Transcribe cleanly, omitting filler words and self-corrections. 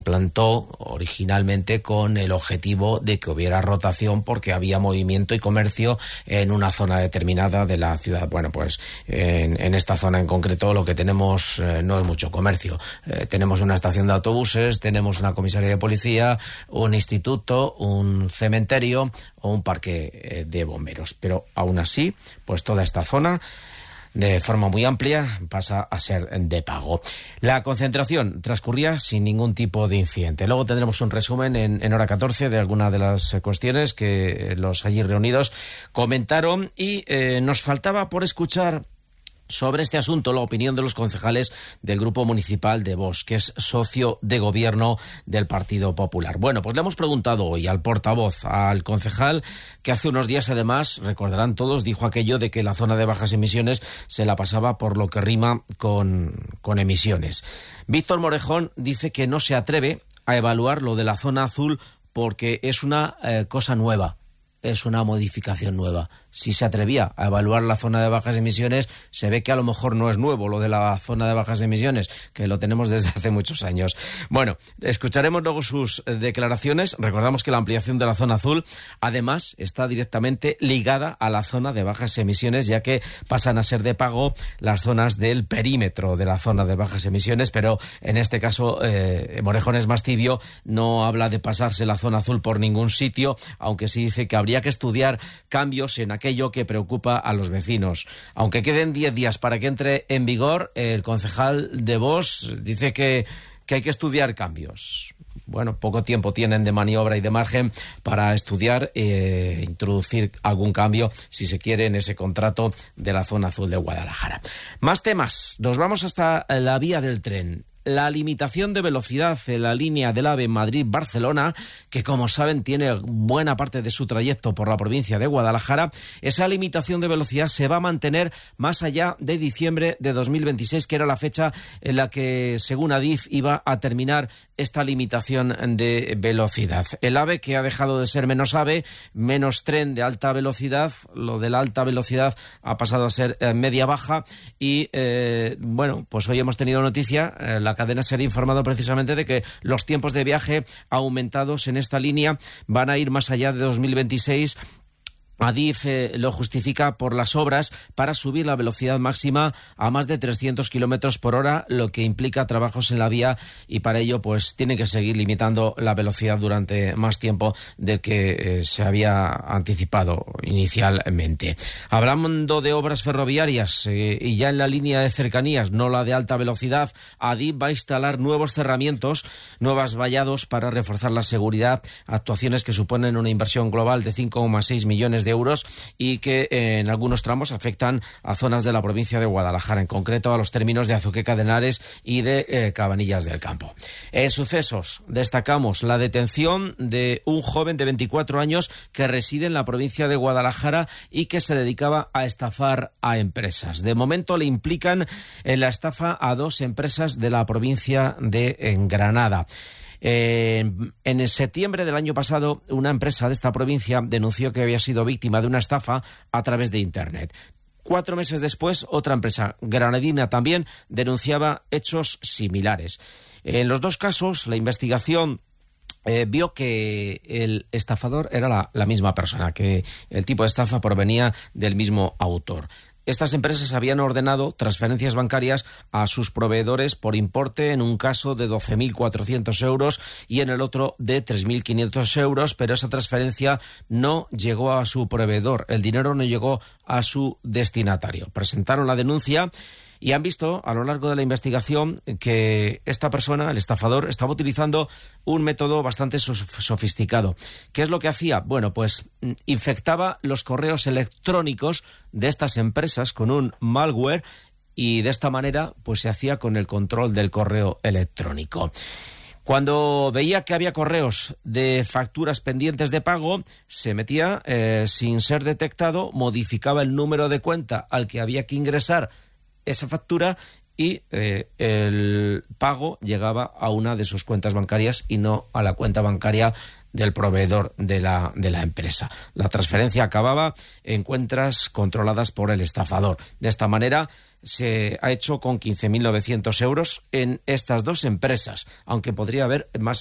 plantó originalmente con el objetivo de que hubiera rotación porque había movimiento y comercio en una zona determinada de la ciudad. Bueno, pues en esta zona en concreto lo que tenemos no es mucho comercio. Tenemos una estación de autobuses, tenemos una comisaría de policía, un instituto, un cementerio o un parque de bomberos. Pero aún así, pues toda esta zona de forma muy amplia pasa a ser de pago. La concentración transcurría sin ningún tipo de incidente. Luego tendremos un resumen en hora 14 de algunas de las cuestiones que los allí reunidos comentaron y nos faltaba por escuchar sobre este asunto la opinión de los concejales del Grupo Municipal de Vos, que es socio de gobierno del Partido Popular. Bueno, pues le hemos preguntado hoy al portavoz, al concejal, que hace unos días además, recordarán todos, dijo aquello de que la zona de bajas emisiones se la pasaba por lo que rima con emisiones. Víctor Morejón dice que no se atreve a evaluar lo de la zona azul porque es una cosa nueva. Es una modificación nueva. Si se atrevía a evaluar la zona de bajas emisiones, se ve que a lo mejor no es nuevo lo de la zona de bajas emisiones, que lo tenemos desde hace muchos años. Bueno, escucharemos luego sus declaraciones. Recordamos que la ampliación de la zona azul, además, está directamente ligada a la zona de bajas emisiones, ya que pasan a ser de pago las zonas del perímetro de la zona de bajas emisiones, pero en este caso Morejón es más tibio, no habla de pasarse la zona azul por ningún sitio, aunque sí dice que habría que estudiar cambios en aquello que preocupa a los vecinos. Aunque queden 10 días para que entre en vigor, el concejal de Vos dice que hay que estudiar cambios. Bueno, poco tiempo tienen de maniobra y de margen para estudiar e introducir algún cambio, si se quiere, en ese contrato de la zona azul de Guadalajara. Más temas. Nos vamos hasta la vía del tren. La limitación de velocidad en la línea del AVE Madrid-Barcelona, que como saben tiene buena parte de su trayecto por la provincia de Guadalajara, esa limitación de velocidad se va a mantener más allá de diciembre de 2026, que era la fecha en la que, según Adif, iba a terminar esta limitación de velocidad. El AVE, que ha dejado de ser menos AVE, menos tren de alta velocidad, lo de la alta velocidad ha pasado a ser media-baja y, bueno, pues hoy hemos tenido noticia, la cadena SER ha informado precisamente de que los tiempos de viaje aumentados en esta línea van a ir más allá de 2026. Adif lo justifica por las obras para subir la velocidad máxima a más de 300 kilómetros por hora, lo que implica trabajos en la vía y para ello pues tienen que seguir limitando la velocidad durante más tiempo del que se había anticipado inicialmente. Hablando de obras ferroviarias y ya en la línea de cercanías, no la de alta velocidad, Adif va a instalar nuevos cerramientos, nuevos vallados para reforzar la seguridad, actuaciones que suponen una inversión global de 5,6 millones de euros y que en algunos tramos afectan a zonas de la provincia de Guadalajara, en concreto a los términos de Azuqueca de Henares y de Cabanillas del Campo. En sucesos destacamos la detención de un joven de 24 años que reside en la provincia de Guadalajara y que se dedicaba a estafar a empresas. De momento le implican en la estafa a 2 empresas de la provincia de Granada. En septiembre del año pasado, una empresa de esta provincia denunció que había sido víctima de una estafa a través de Internet. 4 meses después, otra empresa granadina también denunciaba hechos similares. En los 2 casos, la investigación vio que el estafador era la misma persona, que el tipo de estafa provenía del mismo autor. Estas empresas habían ordenado transferencias bancarias a sus proveedores por importe, en un caso de 12.400 euros y en el otro de 3.500 euros, pero esa transferencia no llegó a su proveedor, el dinero no llegó a su destinatario. Presentaron la denuncia y han visto a lo largo de la investigación que esta persona, el estafador, estaba utilizando un método bastante sofisticado. ¿Qué es lo que hacía? Bueno, pues infectaba los correos electrónicos de estas empresas con un malware y de esta manera pues se hacía con el control del correo electrónico. Cuando veía que había correos de facturas pendientes de pago, se metía sin ser detectado, modificaba el número de cuenta al que había que ingresar esa factura y el pago llegaba a una de sus cuentas bancarias y no a la cuenta bancaria del proveedor de la empresa. La transferencia acababa en cuentas controladas por el estafador. De esta manera se ha hecho con 15.900 euros en estas dos empresas, aunque podría haber más